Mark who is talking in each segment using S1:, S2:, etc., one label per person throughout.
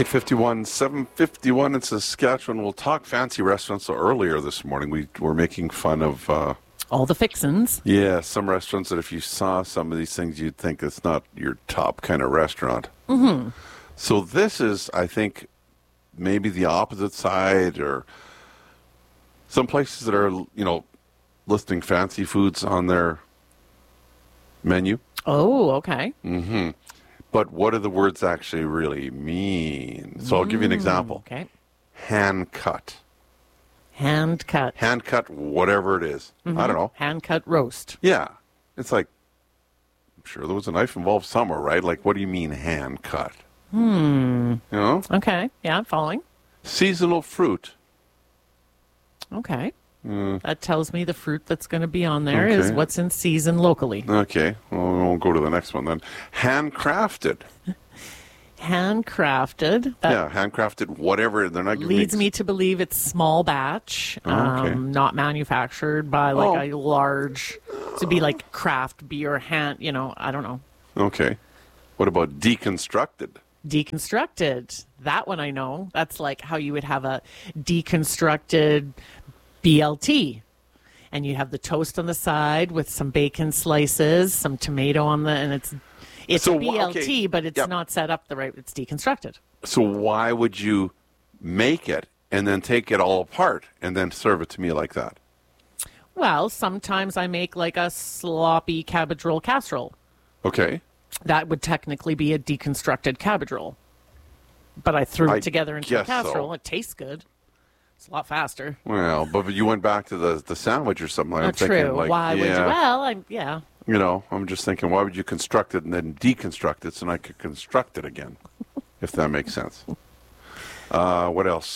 S1: 8:51, 7:51 in Saskatchewan. We'll talk fancy restaurants. So earlier this morning, we were making fun of
S2: all the fixins.
S1: Yeah, some restaurants that if you saw some of these things, you'd think it's not your top kind of restaurant.
S2: Mm-hmm.
S1: So this is, I think, maybe the opposite side, or some places that are, listing fancy foods on their menu.
S2: Oh, okay.
S1: Mm-hmm. But what do the words actually really mean? So I'll give you an example.
S2: Okay.
S1: Hand cut.
S2: Hand cut.
S1: Hand cut, whatever it is.
S2: Mm-hmm.
S1: I don't know.
S2: Hand cut roast.
S1: Yeah. It's like, I'm sure there was a knife involved somewhere, right? Like, what do you mean hand cut? You know?
S2: Okay. Yeah, I'm following.
S1: Seasonal fruit.
S2: Okay. That tells me the fruit that's going to be on there is
S1: Okay.
S2: what's in season locally.
S1: Okay. Well, we'll go to the next one then. Handcrafted.
S2: Handcrafted. That
S1: Yeah, handcrafted, whatever. They're not giving
S2: leads me to believe it's small batch,
S1: okay.
S2: not manufactured by a large, to be like craft beer hand, I don't know.
S1: Okay. What about deconstructed?
S2: Deconstructed. That one I know. That's like how you would have a deconstructed BLT. And you have the toast on the side with some bacon slices, some tomato on and it's
S1: So,
S2: a BLT,
S1: okay.
S2: but it's
S1: Yep.
S2: not set up the right, it's deconstructed.
S1: So why would you make it and then take it all apart and then serve it to me like that?
S2: Well, sometimes I make like a sloppy cabbage roll casserole.
S1: Okay.
S2: That would technically be a deconstructed cabbage roll. But I threw
S1: I
S2: it together into a
S1: guess so.
S2: casserole. It tastes good. It's a lot faster.
S1: Well, but you went back to the sandwich or something. I'm
S2: Not
S1: thinking,
S2: true.
S1: like,
S2: Why would you?
S1: yeah,
S2: Well,
S1: I'm just thinking, why would you construct it and then deconstruct it so I could construct it again, if that makes sense. What else?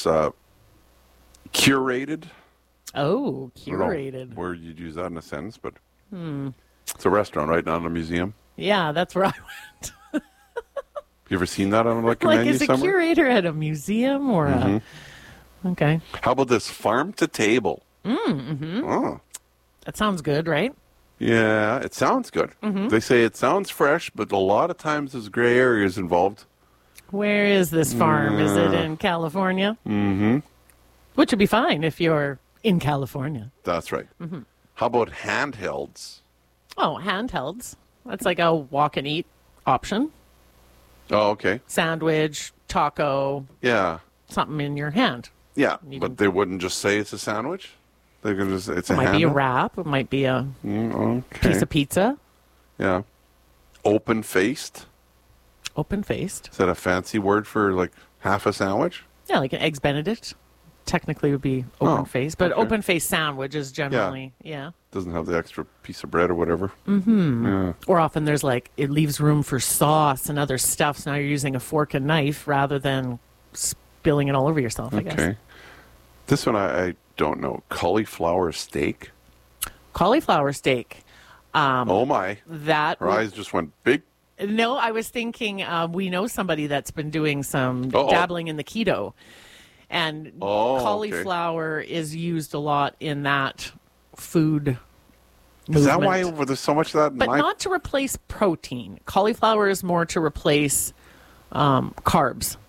S1: Curated.
S2: Oh,
S1: I don't know
S2: curated.
S1: where you'd use that in a sentence, but it's a restaurant, right? Not a museum.
S2: Yeah, that's where I went.
S1: You ever seen that on like a
S2: Like,
S1: menu
S2: is a
S1: somewhere?
S2: curator at a museum or a... Okay.
S1: How about this farm to table? Oh,
S2: That sounds good, right?
S1: yeah, it sounds good. They say it sounds fresh, but a lot of times there's gray areas involved.
S2: Where is this farm? Is it in California? Mm-hmm. Which would be fine if you're in California.
S1: That's right. How about handhelds?
S2: Oh, handhelds. That's like a walk and eat option.
S1: Oh, okay.
S2: Sandwich, taco,
S1: Yeah.
S2: something in your hand.
S1: Yeah,
S2: You
S1: but
S2: can-
S1: they wouldn't just say it's a sandwich. They're going to say it's
S2: It
S1: a
S2: might be a
S1: handheld?
S2: wrap. It might be a
S1: Okay.
S2: piece of pizza.
S1: Yeah. Open-faced.
S2: Open-faced.
S1: Is that a fancy word for like half a sandwich?
S2: Yeah, like an Eggs Benedict. Technically would be open-faced. But
S1: okay.
S2: open-faced sandwich is generally, yeah.
S1: Doesn't have the extra piece of bread or whatever. Yeah.
S2: Or often there's like, it leaves room for sauce and other stuff. So now you're using a fork and knife rather than spilling it all over yourself, I guess.
S1: Okay. This one I don't know. Cauliflower steak.
S2: Cauliflower steak.
S1: Oh my.
S2: That
S1: Her eyes just went big.
S2: No, I was thinking we know somebody that's been doing some
S1: Uh-oh.
S2: dabbling in the keto. And
S1: Oh,
S2: cauliflower is used a lot in that food
S1: Is that
S2: movement.
S1: why there's so much of that in
S2: But
S1: my...
S2: not to replace protein. Cauliflower is more to replace carbs.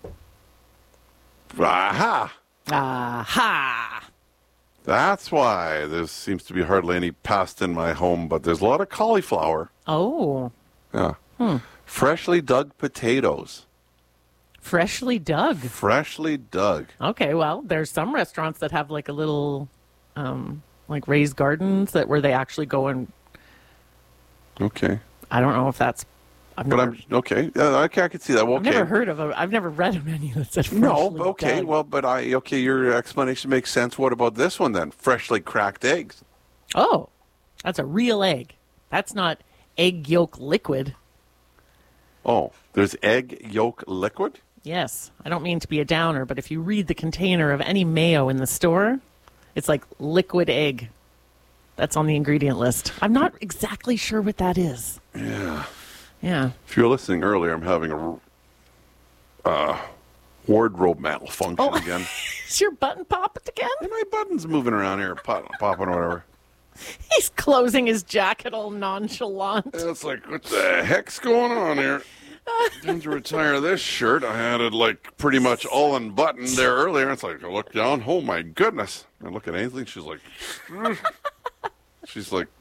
S1: Aha!
S2: Aha!
S1: That's why there seems to be hardly any pasta in my home, but there's a lot of cauliflower.
S2: Oh,
S1: Yeah. Freshly dug potatoes.
S2: freshly dug.
S1: Freshly dug.
S2: Okay, well, there's some restaurants that have like a little, like raised gardens where they actually go and
S1: Okay.
S2: I don't know if that's.
S1: But I'm okay. I could see that. Well,
S2: I've
S1: okay.
S2: never heard of I've never read a menu that said freshly
S1: No, okay.
S2: dug.
S1: Well, but your explanation makes sense. What about this one then? Freshly cracked eggs.
S2: Oh, that's a real egg. That's not egg yolk liquid.
S1: Oh, there's egg yolk liquid?
S2: Yes, I don't mean to be a downer, but if you read the container of any mayo in the store, it's like liquid egg. That's on the ingredient list. I'm not exactly sure what that is.
S1: Yeah.
S2: Yeah.
S1: If you were listening earlier, I'm having a wardrobe malfunction again.
S2: Is your button popping again?
S1: And my button's moving around here, popping or whatever.
S2: He's closing his jacket all nonchalant.
S1: It's like, what the heck's going on here? time to retire this shirt. I had it like pretty much all unbuttoned there earlier. It's like, I look down. Oh my goodness. I look at Ainsley. She's like, she's like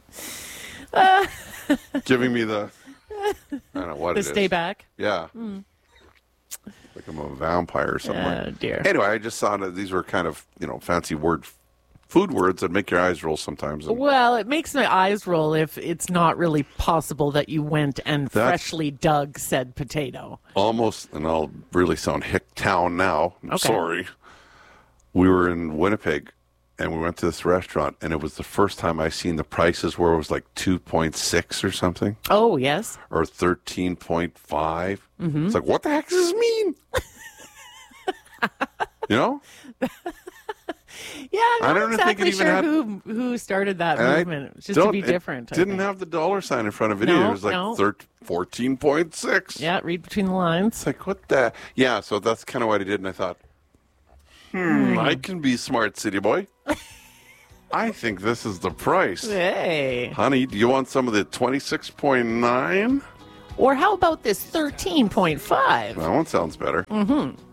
S1: giving me the, I don't know what
S2: The
S1: it is.
S2: stay back.
S1: Yeah. Like I'm a vampire or something.
S2: Oh, dear.
S1: Anyway, I just saw that these were kind of, fancy food words that make your eyes roll sometimes. And
S2: Well, it makes my eyes roll if it's not really possible that you went and freshly dug said potato.
S1: almost, and I'll really sound hick town now. I'm
S2: Okay.
S1: sorry. We were in Winnipeg and we went to this restaurant and it was the first time I seen the prices where it was like 2.6 or something
S2: Oh, yes.
S1: or 13.5. It's like, what the heck does this mean? you know?
S2: Yeah,
S1: I
S2: I'm
S1: don't
S2: not
S1: think it
S2: exactly
S1: even
S2: sure
S1: had-
S2: who started that
S1: And I
S2: movement. It's just to be
S1: it
S2: different. I
S1: didn't
S2: think.
S1: have the dollar sign in front of it
S2: No,
S1: either. It was like
S2: no.
S1: 14.6.
S2: Yeah, read between the lines.
S1: It's like, what the? Yeah, so that's kind of what I did. And I thought, I can be smart, city boy. I think this is the price.
S2: Hey.
S1: Honey, do you want some of the 26.9?
S2: Or how about this 13.5?
S1: That one sounds better.